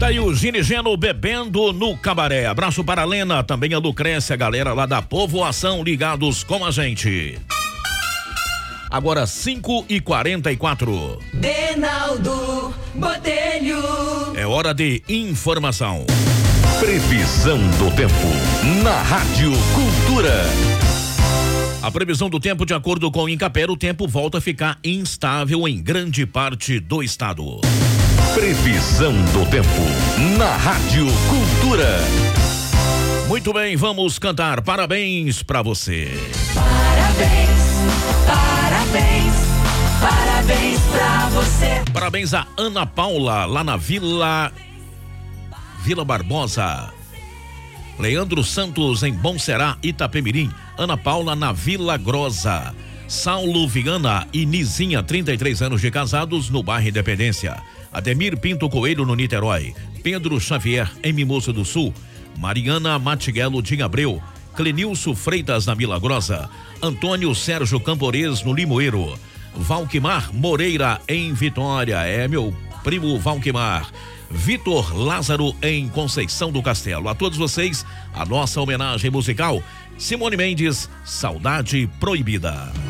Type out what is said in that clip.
Tá aí o Ginigeno bebendo no cabaré. Abraço para a Lena, também a Lucrécia, a galera lá da povoação ligados com a gente. Agora 5h44. Reinaldo Botelho. É hora de informação. Previsão do tempo na Rádio Cultura. A previsão do tempo, de acordo com o Incapera, o tempo volta a ficar instável em grande parte do estado. Previsão do tempo na Rádio Cultura. Muito bem, vamos cantar parabéns pra você. Parabéns, parabéns, parabéns pra você. Parabéns a Ana Paula, lá na Vila Barbosa. Leandro Santos, em Bom Será, Itapemirim. Ana Paula, na Vila Grosa. Saulo Viana e Nizinha, 33 anos de casados, no bairro Independência. Ademir Pinto Coelho, no Niterói. Pedro Xavier, em Mimoso do Sul. Mariana Matiguelo de Abreu. Clenilson Freitas, na Vila Grosa. Antônio Sérgio Campores, no Limoeiro. Valquimar Moreira, em Vitória. É meu primo Valquimar. Vitor Lázaro, em Conceição do Castelo. A todos vocês, a nossa homenagem musical. Simone Mendes, Saudade Proibida.